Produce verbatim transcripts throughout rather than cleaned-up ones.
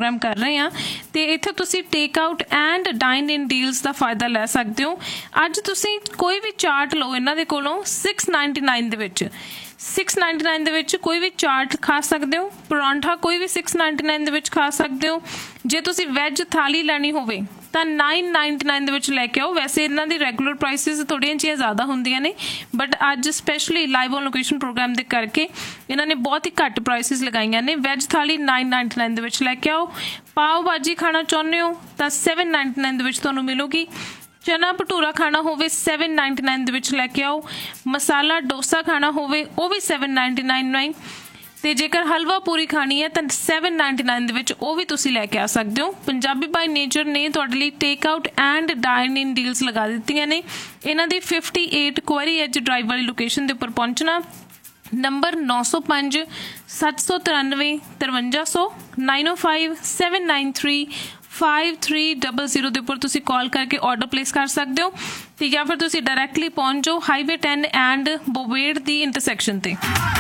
Programme कर रहे हैं तो इत्थे तुसी take out and dine in deals का फायदा लै सकते हो। अज तुसी कोई भी चार्ट लो इन्हां दे कोलों सिक्स नाइनटी नाइन दे विच सिक्स नाइनटी नाइन दे विच कोई भी चार्ट खा सकते हो, परौंठा कोई भी सिक्स नाइनटी नाइन दे विच खा सकते हो। जे तुसी वैज थाली लैनी होवे तो नाइन नाइनटी नाइन दे विच लैके आओ। वैसे इन्हां दी रैगूलर प्राइसिस थोड़ियां जिहियां ज़्यादा होंदियां ने, but a specially live on location programme दे करके इन्हां ने बहुत ही घट प्राइसिस लगाईयां ने। वैज थाली नाइन नाइनटी नाइन दे विच लैके आओ। पाव भाजी खाना चाहुंदे हो तो सैवन नाइनटी नाइन दे विच तुहानूं मिलूगी। चना भटूरा खाना होवे सैवन नाइनटी नाइन दे विच लैके आओ। मसाला डोसा खाना होवे वो भी सैवन नाइनटी नाइन नाइन ते जेकर हलवा पूरी खानी है तो सैवन नाइनटी नाइन दे विच वो भी तुसी लैके आ सकते हो। पंजाबी बाय नेचर ने तुहाडे लई take out and dine in deals लगा दित्तियां ने। इन्हां the fifty eight query as drive वाली लोकेशन के उपर पहुंचना। नंबर नौ सौ पाँच सत्त सौ तिरानवे तिरवंजा सौ नाइन ओ five seven nine three five three double zero के उपर तुसी कॉल करके ऑर्डर प्लेस कर सकते हो तो या फिर तुसी डायरैक्टली पहुंच जाओ highway ten and बोवेड the intersection ते।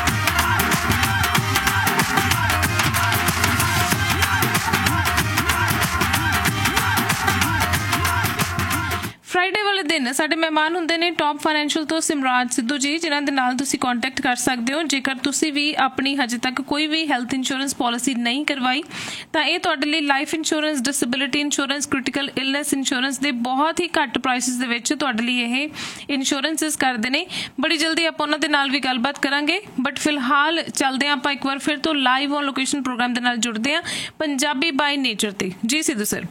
फ्राइडे वाले दिन साडे मेहमान हुंदे ने टॉप फाइनैंशियल तो सिमराज सिद्धू जी, जिन्हां दे नाल तुसी कॉन्टैक्ट कर सकते हो। जेकर तुसी भी अपनी हजे तक कोई भी हैल्थ इंश्योरेंस पॉलिसी नहीं करवाई तो ये तुहाडे लई life insurance, disability insurance, critical illness insurance दे बहुत ही घट प्राइसिस दे विच तुहाडे लई ये इंश्योरेंसिस करदे ने। बड़ी जल्दी आपां उन्हां दे नाल भी गलबात करांगे, बट फिलहाल चलदे आं आपां एक बार फिर तो लाइव ऑन लोकेशन प्रोग्राम दे नाल जुड़दे आं पंजाबी बाय नेचर ते। जी सिद्धू सर,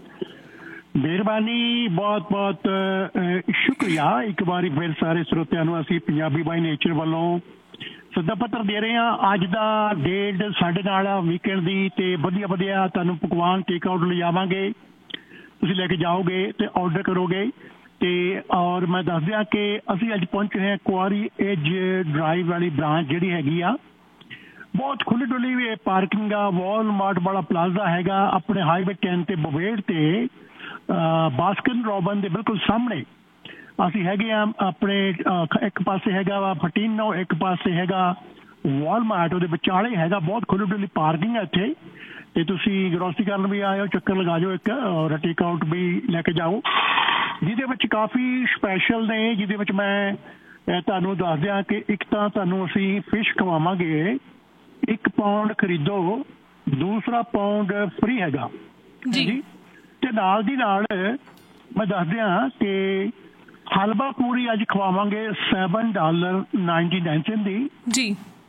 मेहरबानी, बहुत बहुत शुक्रिया। एक बार फिर सारे श्रोतिਆਂ ਨੂੰ ਅਸੀਂ ਪੰਜਾਬੀ ਬਾਈ ਨੇਚਰ ਵੱਲੋਂ ਸੱਦਾ ਪੱਤਰ ਦੇ ਰਹੇ ਹਾਂ। ਅੱਜ ਦਾ ਡੇਟ ਸਾਡੇ ਨਾਲ ਵੀਕਐਂਡ ਦੀ ਤੇ ਵਧੀਆ ਵਧੀਆ ਤੁਹਾਨੂੰ ਪਕਵਾਨ ਟੇਕ ਆਊਟ ਲਿਜਾਵਾਂਗੇ, ਤੁਸੀਂ ਲੈ ਕੇ ਜਾਓਗੇ ਤੇ ਆਰਡਰ ਕਰੋਗੇ ਤੇ ਔਰ ਮੈਂ ਦੱਸ ਦਿਆਂ ਕਿ ਅਸੀਂ ਅੱਜ ਪਹੁੰਚੇ ਹਾਂ ਕੁਆਰੀ ਏਜ ਡਰਾਈਵ ਵਾਲੀ ਬ੍ਰਾਂਚ ਜਿਹੜੀ ਹੈਗੀ ਆ। ਬਹੁਤ ਖੁੱਲ੍ਹੀ ਡੁੱਲੀ ਵੀ ਪਾਰਕਿੰਗ ਆ। ਵਾਲਮਾਰਟ ਵਾਲਾ ਪਲਾਜ਼ਾ ਹੈਗਾ ਆਪਣੇ ਹਾਈਵੇ ਟੈਨ ਤੇ ਬਵੇੜ ਤੇ ਬਾਸਕਿਨ ਰੌਬਨ ਦੇ ਬਿਲਕੁਲ ਸਾਹਮਣੇ ਅਸੀਂ ਹੈਗੇ ਆ। ਆਪਣੇ ਇੱਕ ਪਾਸੇ ਹੈਗਾ ਵਾ ਫਟੀਨੋ, ਇੱਕ ਪਾਸੇ ਹੈਗਾ ਵਾਲਮਾਰਟ, ਉਹਦੇ ਵਿਚਾਲੇ ਹੈਗਾ। ਬਹੁਤ ਖੁੱਲ੍ਹੀ ਡੁੱਲੀ ਪਾਰਕਿੰਗ ਹੈ ਇੱਥੇ ਤੇ ਤੁਸੀਂ ਗਰੋਸਰੀ ਕਰਨ ਵੀ ਆਇਓ, ਚੱਕਰ ਲਗਾ ਜਾਓ ਇੱਕ, ਔਰ ਟੇਕ ਆਊਟ ਵੀ ਲੈ ਕੇ ਜਾਓ, ਜਿਹਦੇ ਵਿੱਚ ਕਾਫੀ ਸਪੈਸ਼ਲ ਨੇ। ਜਿਹਦੇ ਵਿੱਚ ਮੈਂ ਤੁਹਾਨੂੰ ਦੱਸ ਦਿਆਂ ਕਿ ਇੱਕ ਤਾਂ ਤੁਹਾਨੂੰ ਅਸੀਂ ਫਿਸ਼ ਖਵਾਵਾਂਗੇ, ਇੱਕ ਪਾਉਂਡ ਖਰੀਦੋ ਦੂਸਰਾ ਪਾਉਂਡ ਫ੍ਰੀ ਹੈਗਾ ਜੀ। ਤੇ ਨਾਲ ਦੀ ਨਾਲ ਮੈਂ ਦੱਸ ਦਿਆਂ ਕਿ ਹਲਵਾ ਪੂਰੀ ਅੱਜ ਖਵਾਵਾਂਗੇ seven dollar ninety nine Saint ਦੀ ਜੀ।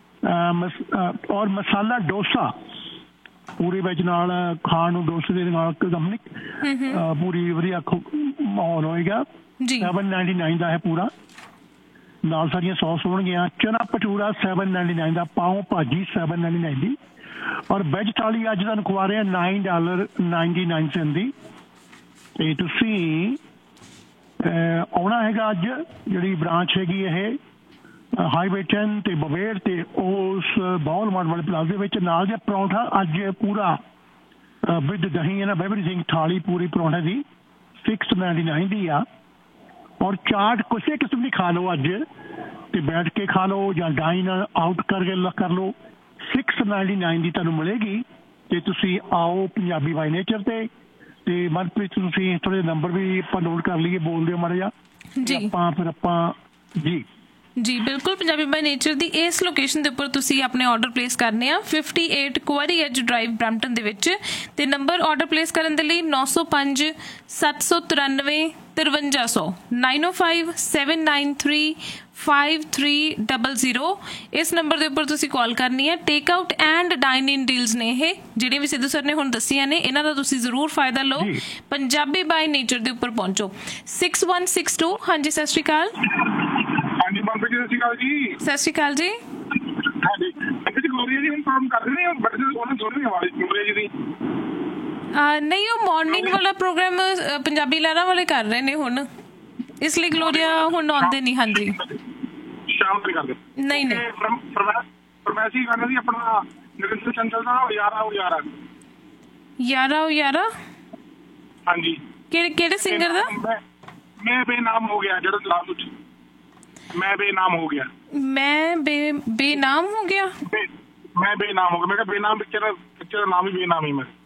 ਔਰ ਮਸਾਲਾ ਡੋਸਾ ਪੂਰੀ ਵਿੱਚ ਨਾਲ ਖਾਣ ਨੂੰ ਡੋਸੇ ਦੇ ਨਾਲ ਕੰਪਨੀ ਪੂਰੀ ਵਧੀਆ ਮਾਹੌਲ ਹੋਏਗਾ। ਸੈਵਨ ਨਾਈਨਟੀ ਨਾਈਨ ਦਾ ਹੈ ਪੂਰਾ, ਨਾਲ ਸਾਰੀਆਂ ਸੌਸ ਹੋਣਗੀਆਂ। ਚਨਾ ਭਟੂਰਾ ਸੈਵਨ ਨਾਈਨਟੀ ਨਾਈਨ ਦਾ, ਪਾਓ ਭਾਜੀ ਸੈਵਨ ਨਾਈਨਟੀ ਨਾਈਨ ਦੀ, ਔਰ ਵੈਜ ਥਾਲੀ ਅੱਜ ਤੁਹਾਨੂੰ ਖਵਾ ਰਹੇ nine dollar ninety nine Saint ਦੀ। ਤੇ ਤੁਸੀਂ ਆਉਣਾ ਹੈਗਾ ਅੱਜ। ਜਿਹੜੀ ਬ੍ਰਾਂਚ ਹੈਗੀ ਇਹ ਹਾਈਵੇ ਟੈਨ ਤੇ ਬਵੇੜ ਤੇ ਉਸ ਵਾਲਮਾਰਟ ਵਾਲੇ ਪਲਾਜ਼ੇ ਵਿੱਚ। ਨਾਲ ਦੇ ਪਰੌਂਠਾ ਅੱਜ ਪੂਰਾ ਵਿਦ ਦਹੀਂ ਹੈ ਨਾ, ਐਵਰੀਥਿੰਗ ਥਾਲੀ ਪੂਰੀ ਪਰੌਂਠੇ ਦੀ ਸਿਕਸ ਨਾਈਨਟੀ ਨਾਈਨ ਦੀ ਆ। ਔਰ ਚਾਟ ਕਿਸੇ ਕਿਸਮ ਦੀ ਖਾ ਲਓ ਅੱਜ ਤੇ ਬੈਠ ਕੇ ਖਾ ਲਓ ਜਾਂ ਡਾਈਨ ਆਊਟ ਕਰਕੇ ਕਰ ਲਓ, ਸਿਕਸ ਨਾਈਨਟੀ ਨਾਈਨ ਦੀ ਤੁਹਾਨੂੰ ਮਿਲੇਗੀ। ਤੇ ਤੁਸੀਂ ਆਓ ਪੰਜਾਬੀ ਬਾਈ ਨੇਚਰ ਤੇ। ਤੇ ਮਨਪ੍ਰੀਤ ਤੁਸੀਂ ਥੋੜੇ ਨੰਬਰ ਵੀ ਆਪਾਂ ਨੋਟ ਕਰ ਲਈਏ, ਬੋਲ ਦਿਓ ਮਾੜਾ ਜਿਹਾ ਆਪਾਂ ਫਿਰ ਆਪਾਂ ਜੀ। जी बिल्कुल, पंजाबी बाय नेचर दी इस लोकेशन के उपर तुसी अपने ऑर्डर प्लेस करने आ फिफ्टी एट क्वारी एज ड्राइव ब्रैम्पटन दे विच। ते नंबर ऑर्डर प्लेस करने दे लई नौ सौ पाँच सत्त सौ तिरानवे तिरवंजा सौ नाइन ओ five seven nine three five three double zero इस नंबर के उपर तुसी कॉल करनी है। Take out and dine in deals ने ये जिहड़ियां भी सिद्धू सर ने हुण दस्सियां ने, इन्हां दा तुसी जरूर फायदा लो। पंजाबी बाय नेचर के उपर पहुंचो। सिक्स वन सिक्स टू हाँ जी सत श्री अकाल। सत श्री अकाल जी। नहीं वो मॉर्निंग वाला प्रोग्राम पंजाबी लहरां वाले कर रहे ने हुण, इसलिए ग्लोरिया हुण आउंदे नहीं। हाँ जी नहीं नहीं यारा यारा हाँ जी केड़े सिंगर दा? मैं बेनाम हो गया जरा लाभ मैं बेनाम हो गया मैं बे बेनाम हो गया बे, मैं बेनाम हो गया। मैं बेनाम पिक्चर पिक्चर नाम ही बेनाम ही मैं